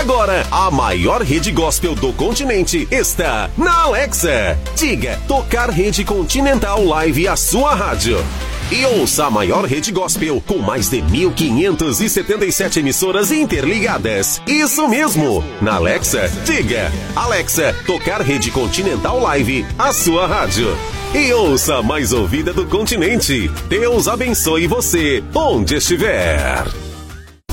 Agora, a maior rede gospel do continente está na Alexa. Diga, tocar rede Continental Live a sua rádio. E ouça a maior rede gospel com mais de 1.577 emissoras interligadas. Isso mesmo! Na Alexa, diga, Alexa, tocar rede Continental Live a sua rádio. E ouça a mais ouvida do continente. Deus abençoe você, onde estiver.